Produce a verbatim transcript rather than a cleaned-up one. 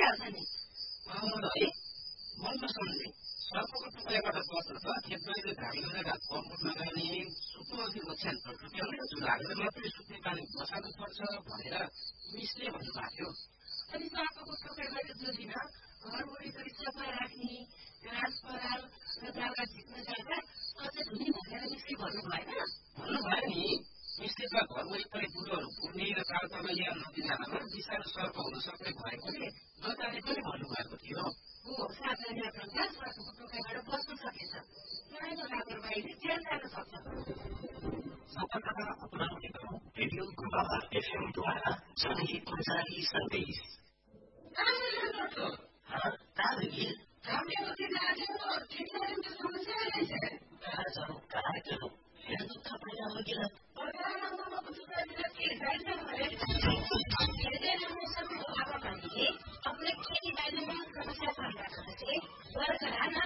भइहाल्छ नि है मन नसम्झे सर्पको टुक्राबाट बस्न त खेतबारीले धान गरेर कम्पुट लगाउने सुत्नु अघि ओछ्यान टुक्राउने झुलाएर मात्रै सुत्ने बानी बसाल्नु पर्छ भनेर मिसले भन्नुभएको थियो। अनि सर्पको टुक्राबाट जोडिन घर वरिपरि सफा राख्ने घाँस पराल र दाउरा झिक्न जाँदा सचेत हुने भनेर मिसले भन्नु भएन भन्नुभयो नि। मिसले त घर वरिपरि बुढोहरू पुर्ने र तालतल या नदी नालामा विषालु सर्प हुन सक्ने भएकोले नजाने पनि भन्नुभएको थियो। हो सावधानी गर्दा सर्पको टुक्राबाट बस्न सकिन्छ। सानो लापरवाहीले ज्यान जान सक्छ। सतर्कता अपनाउने गरौँ। रेडियो गुम्बामा एफएमद्वारा जनहितमा जारी सन्देश।